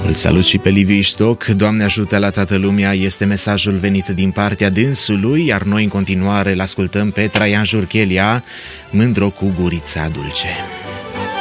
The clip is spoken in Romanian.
Îl salut și pe Liviu Iștoc. Doamne ajută la toată lumea este mesajul venit din partea dânsului, iar noi în continuare îl ascultăm pe Traian Jurchelia, Mândro cu gurița dulce.